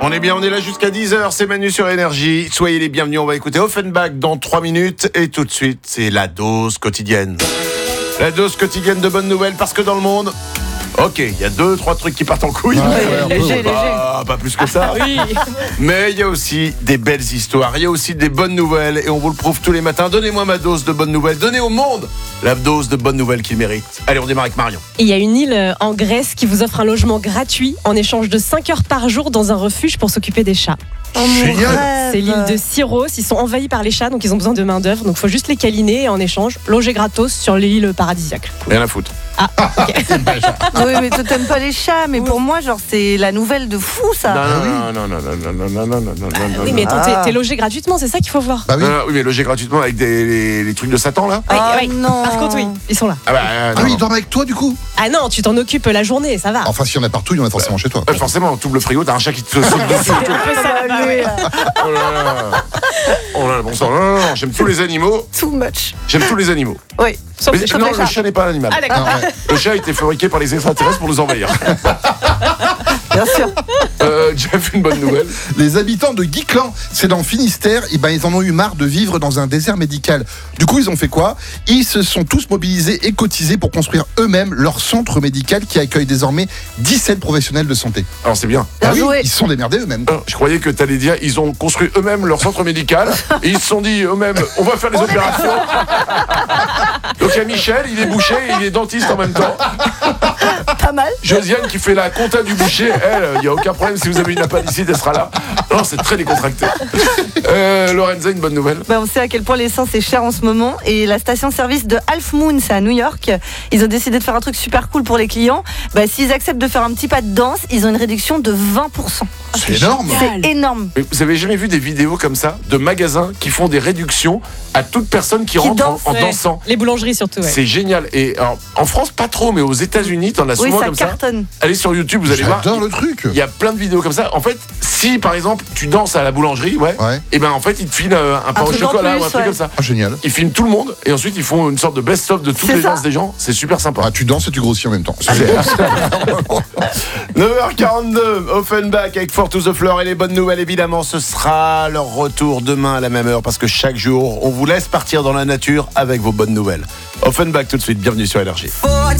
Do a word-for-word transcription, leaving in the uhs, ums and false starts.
On est bien, on est là jusqu'à dix heures, c'est Manu sur Énergie. Soyez les bienvenus, on va écouter Offenbach dans trois minutes. Et tout de suite, c'est la dose quotidienne. La dose quotidienne de bonnes nouvelles, parce que dans le monde... Ok, il y a deux, trois trucs qui partent en couille. Ouais, ouais, léger, léger. Pas, pas plus que ça. Oui. Mais il y a aussi des belles histoires, il y a aussi des bonnes nouvelles. Et on vous le prouve tous les matins. Donnez-moi ma dose de bonnes nouvelles. Donnez au monde la dose de bonnes nouvelles qu'il mérite. Allez, on démarre avec Marion. Il y a une île en Grèce qui vous offre un logement gratuit en échange de cinq heures par jour dans un refuge pour s'occuper des chats. Oh, mon Génial. rêve. C'est l'île de Syros. Ils sont envahis par les chats, donc ils ont besoin de main d'œuvre. Donc il faut juste les câliner et en échange, loger gratos sur l'île paradisiaque. Rien à foutre. Ah, ok. Oui, mais toi t'aimes pas les chats, mais pour moi, genre, c'est la nouvelle de fou, ça. Non, non, non, non, non, non, non, non, non, non, non, non. Oui, mais attends, Ah. t'es, t'es logé gratuitement, c'est ça qu'il faut voir. Bah oui. Non, non, oui, mais loger gratuitement avec des, les, les trucs de Satan, là. Oui, Ah, oui. non. Par contre, oui, ils sont là. Ah bah, euh, Ah non, oui, non. il dorment avec toi du coup. Ah non, tu t'en occupes la journée, ça va. Enfin, s'il y en a partout, il y en a forcément chez toi. Euh, forcément, tout le frigo, t'as un chat qui te saute dessus. C'est un peu ça là-bas, ouais. Oh là là. Oh là là, bon sang. Non, non, non, j'aime tous les animaux. Too much. J'aime tous les animaux. Oui. Sauf, Mais sauf non, les le chats. chat n'est pas un animal. Ah d'accord. Ah, ouais. Le chat a été fabriqué par les extraterrestres pour nous envahir. Bien sûr. Euh, Jeff, une bonne nouvelle. Les habitants de Guiclan, c'est dans le Finistère, et ben ils en ont eu marre de vivre dans un désert médical. Du coup, ils ont fait quoi? Ils se sont tous mobilisés et cotisés pour construire eux-mêmes leur centre médical qui accueille désormais dix-sept professionnels de santé. Alors c'est bien. Bien Ah oui, joué. ils se sont démerdés eux-mêmes. Alors, je croyais que t'allais dire ils ont construit eux-mêmes leur centre médical et ils se sont dit eux-mêmes on va faire les opérations. Donc il y a Michel, il est boucher et il est dentiste en même temps. Pas mal. Josiane qui fait la compta du boucher, elle, il n'y a aucun problème si vous avez une appendicite, elle sera là. Non, c'est très décontracté. Euh, Lorenza, une bonne nouvelle. Ben, on sait à quel point l'essence est chère en ce moment et la station-service de Half Moon, c'est à New York. Ils ont décidé de faire un truc super cool pour les clients. Ben, s'ils acceptent de faire un petit pas de danse, ils ont une réduction de vingt pour cent. C'est énorme. C'est énorme. Mais vous avez jamais vu des vidéos comme ça de magasins qui font des réductions à toute personne qui, Qui rentre en- danse, en, Ouais. dansant? Les boulangeries surtout, ouais. C'est génial. Et alors, en France, pas trop, mais aux États-Unis, t'en as Oui, souvent ça comme ça. cartonne. Allez sur YouTube, vous allez voir. J'adore le truc. Il y a plein de vidéos comme ça. En fait, si par exemple tu danses à la boulangerie, ouais, Ouais. et ben en fait ils te filent euh, un pain au truc en chocolat plus, ou un truc ouais. comme ça. Ah, génial. Ils filment tout le monde et ensuite ils font une sorte de best-of de toutes C'est les ça. danses des gens. C'est super sympa. Ah, tu danses et tu grossis en même temps. neuf heures quarante-deux, Offenbach avec Four to the Floor et les bonnes nouvelles évidemment, ce sera leur retour demain à la même heure parce que chaque jour on vous laisse partir dans la nature avec vos bonnes nouvelles. Offenbach tout de suite, bienvenue sur Énergie. Four